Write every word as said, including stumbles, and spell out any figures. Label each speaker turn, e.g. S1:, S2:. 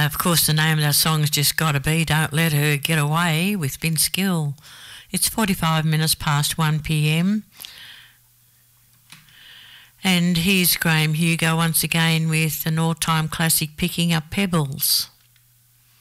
S1: Uh, of course, the name of that song's just got to be Don't Let Her Get Away with Vince Gill. It's forty-five minutes past one p m. And here's Graham Hugo once again with an all-time classic, Picking Up Pebbles.